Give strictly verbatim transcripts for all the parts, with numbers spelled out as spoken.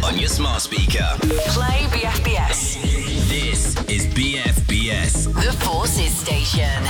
on your smart speaker. Play B F B S. This is B F B S, The Forces Station.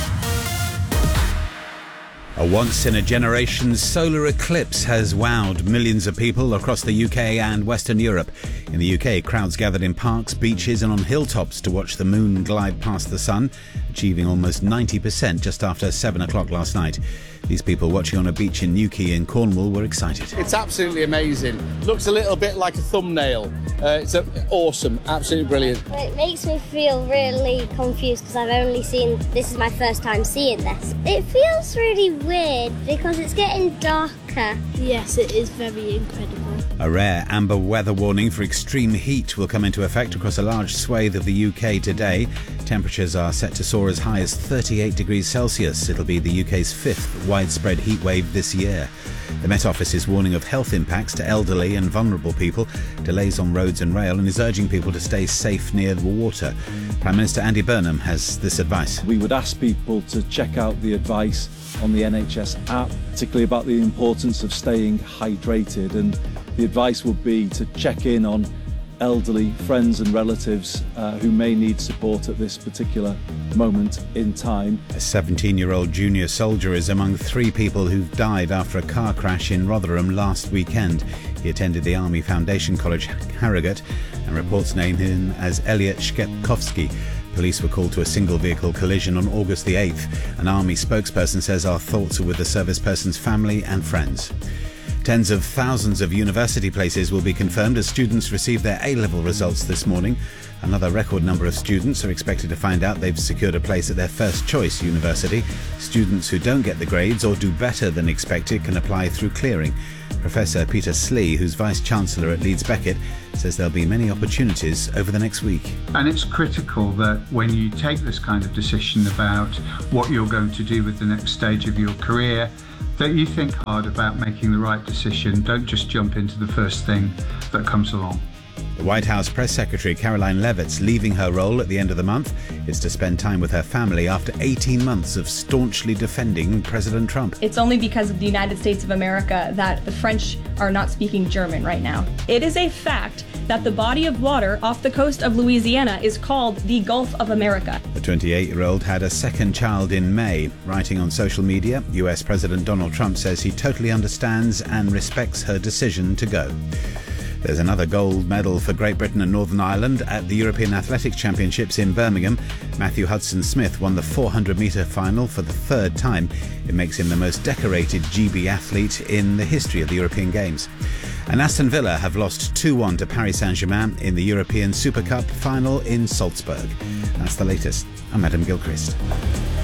A once-in-a-generation solar eclipse has wowed millions of people across the U K and Western Europe. In the U K, crowds gathered in parks, beaches and on hilltops to watch the moon glide past the sun, achieving almost ninety percent just after seven o'clock last night. These people watching on a beach in Newquay in Cornwall were excited. It's absolutely amazing. Looks a little bit like a thumbnail. Uh, it's a, awesome, absolutely brilliant. It makes me feel really confused because I've only seen, this is my first time seeing this. It feels really weird because it's getting darker. Yes, it is very incredible. A rare amber weather warning for extreme heat will come into effect across a large swathe of the U K today. Temperatures are set to soar as high as thirty-eight degrees Celsius. It'll be the U K's fifth widespread heat wave this year. The Met Office is warning of health impacts to elderly and vulnerable people, delays on roads and rail, and is urging people to stay safe near the water. Prime Minister Andy Burnham has this advice. We would ask people to check out the advice on the N H S app, particularly about the importance of staying hydrated, and the advice would be to check in on elderly friends and relatives uh, who may need support at this particular moment in time. A seventeen-year-old junior soldier is among three people who've died after a car crash in Rotherham last weekend. He attended the Army Foundation College, Harrogate, and reports name him as Elliot Shkepkowski. Police were called to a single-vehicle collision on August the eighth. An Army spokesperson says our thoughts are with the service person's family and friends. Tens of thousands of university places will be confirmed as students receive their A-level results this morning. Another record number of students are expected to find out they've secured a place at their first choice university. Students who don't get the grades or do better than expected can apply through clearing. Professor Peter Slee, who's Vice-Chancellor at Leeds Beckett, says there'll be many opportunities over the next week. And it's critical that when you take this kind of decision about what you're going to do with the next stage of your career, that you think hard about making the right decision. Don't just jump into the first thing that comes along. The White House Press Secretary Caroline Leavitt's leaving her role at the end of the month is to spend time with her family after eighteen months of staunchly defending President Trump. It's only because of the United States of America that the French are not speaking German right now. It is a fact that the body of water off the coast of Louisiana is called the Gulf of America. The twenty-eight-year-old had a second child in May. Writing on social media, U S President Donald Trump says he totally understands and respects her decision to go. There's another gold medal for Great Britain and Northern Ireland at the European Athletics Championships in Birmingham. Matthew Hudson-Smith won the four hundred metre final for the third time. It makes him the most decorated G B athlete in the history of the European Games. And Aston Villa have lost two one to Paris Saint-Germain in the European Super Cup final in Salzburg. That's the latest. I'm Adam Gilchrist.